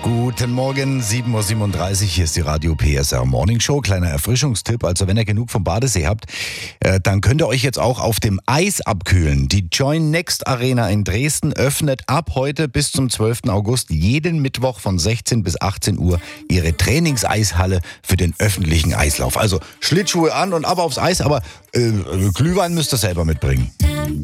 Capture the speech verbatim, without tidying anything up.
Guten Morgen, sieben Uhr siebenunddreißig, hier ist die Radio P S R Morning Show. Kleiner Erfrischungstipp, also wenn ihr genug vom Badesee habt, äh, dann könnt ihr euch jetzt auch auf dem Eis abkühlen. Die Join Next Arena in Dresden öffnet ab heute bis zum zwölften August jeden Mittwoch von sechzehn bis achtzehn Uhr ihre Trainingseishalle für den öffentlichen Eislauf. Also Schlittschuhe an und ab aufs Eis, aber äh, Glühwein müsst ihr selber mitbringen.